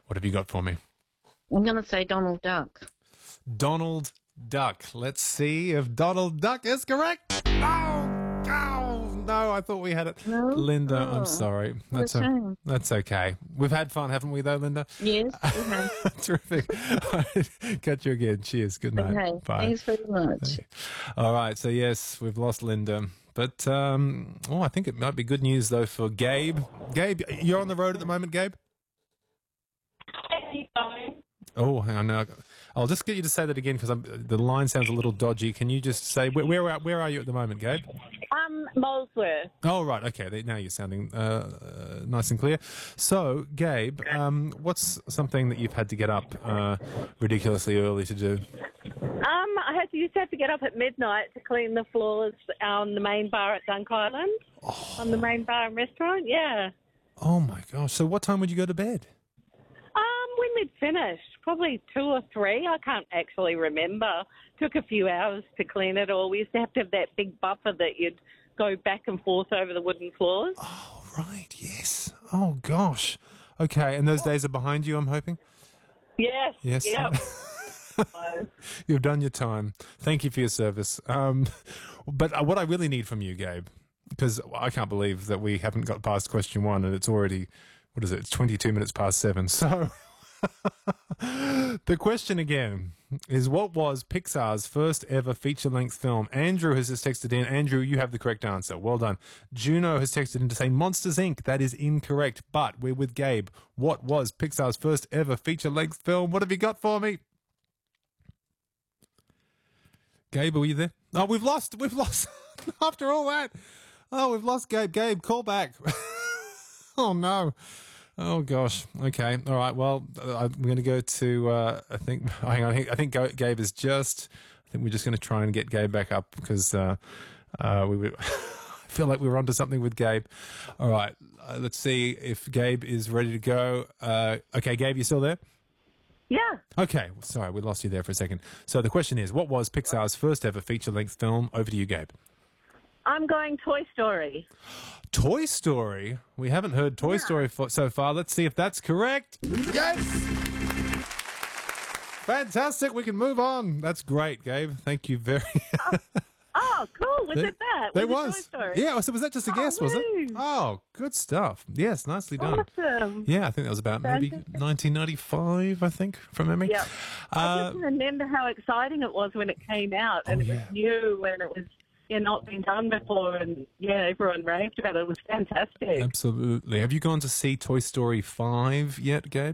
What have you got for me? I'm going to say Donald Duck. Donald Duck. Let's see if Donald Duck is correct. No, I thought we had it. No? Linda, I'm Oh, sorry. what a shame. That's okay. We've had fun, haven't we, though, Linda? Yes, we have. Terrific. Catch you again. Cheers. Good night. Okay, Bye. thanks very much. All right. So, yes, we've lost Linda. But, I think it might be good news, though, for Gabe. Gabe, you're on the road at the moment, Gabe? Oh, hang on now. I'll just get you to say that again because the line sounds a little dodgy. Can you just say where are you at the moment, Gabe? Molesworth. Oh, right. Okay. Now you're sounding nice and clear. So, Gabe, what's something that you've had to get up ridiculously early to do? Used to have to get up at midnight to clean the floors on the main bar at Dunk Island. On the main bar and restaurant, yeah. Oh, my gosh. So what time would you go to bed? When we'd finished, probably 2 or 3. I can't actually remember. Took a few hours to clean it all. We used to have that big buffer that you'd go back and forth over the wooden floors. Oh, right. Yes. Oh, gosh. Okay. And those days are behind you, I'm hoping? Yes. Yes. Yep. You've done your time. Thank you for your service. But what I really need from you, Gabe, because I can't believe that we haven't got past question 1 and it's already, what is it? It's 22 minutes past 7. So the question again is, what was Pixar's first ever feature-length film? Andrew has just texted in. Andrew, you have the correct answer. Well done. Juno has texted in to say Monsters, Inc. That is incorrect, but we're with Gabe. What was Pixar's first ever feature-length film? What have you got for me? Gabe, are you there? Oh, we've lost. After all that. Oh, we've lost Gabe. Gabe, call back. Oh, no. Oh, gosh. Okay. All right. Well, I'm going to go to, hang on. I think Gabe is I think we're just going to try and get Gabe back up because I feel like we were onto something with Gabe. All right. Let's see if Gabe is ready to go. Okay, Gabe, you still there? Yeah. Okay, sorry, we lost you there for a second. So the question is, what was Pixar's first ever feature-length film? Over to you, Gabe. I'm going Toy Story. Toy Story? We haven't heard Toy Story so far. Let's see if that's correct. Yes! Fantastic, we can move on. That's great, Gabe. Thank you very much. Oh, cool. Was it that? There was. was. Toy Story? Yeah, so was that just a guess, was it? woo. Oh, good stuff. Yes, nicely done. Awesome. Yeah, I think that was about maybe 1995, I think, from memory. Yep. I just remember how exciting it was when it came out, and it was new, and it was not been done before, and everyone raved about it. It was fantastic. Absolutely. Have you gone to see Toy Story 5 yet, Gabe?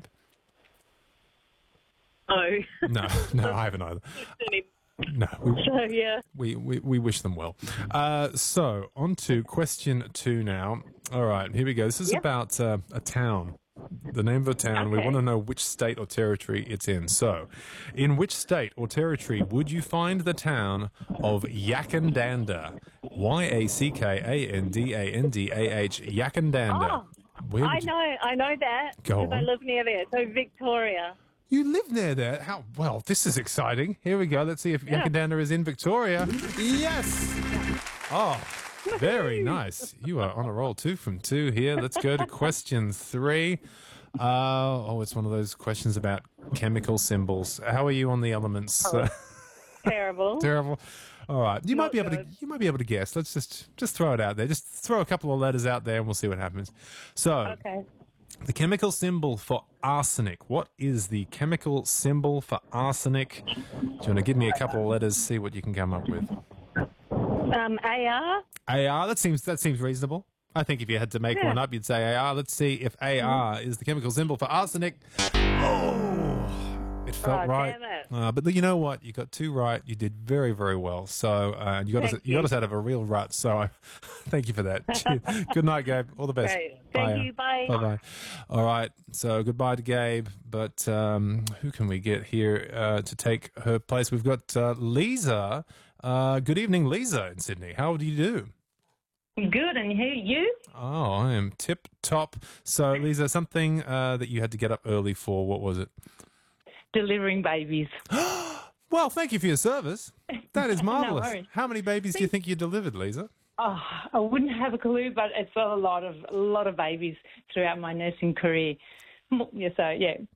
No. No, I haven't either. No. We wish them well. So, on to question 2 now. All right, here we go. This is about a town. The name of a town. Okay. We want to know which state or territory it's in. So, in which state or territory would you find the town of Yackandandah? Yackandandah. Yackandandah. Oh, I know that. Go because I on. live near there. So Victoria. You live near there. How? Well, this is exciting. Here we go. Let's see if Yackandandah is in Victoria. Yes. Oh, very nice. You are on a roll. 2 from 2 here. Let's go to question 3. It's one of those questions about chemical symbols. How are you on the elements? Terrible. Terrible. All right. You might be able good. to guess. Let's just throw it out there. Just throw a couple of letters out there and we'll see what happens. So, Okay. the chemical symbol for arsenic. What is the chemical symbol for arsenic? Do you want to give me a couple of letters, see what you can come up with? AR. AR, that seems reasonable. I think if you had to make one up, you'd say AR. Let's see if AR is the chemical symbol for arsenic. Oh, it felt right. Damn it. But you know what? You got 2 right. You did very, very well. So you got us out of a real rut. So I thank you for that. Good night, Gabe. All the best. Great. Thank you. Bye. Bye-bye. All right. So goodbye to Gabe. But who can we get here to take her place? We've got Lisa. Good evening, Lisa in Sydney. How do you do? Good, and you? Oh, I am tip top. So, Lisa, something that you had to get up early for. What was it? Delivering babies. Well, thank you for your service. That is marvelous. worries. How many babies do you think you delivered, Lisa? Oh, I wouldn't have a clue, but it's a lot of babies throughout my nursing career. So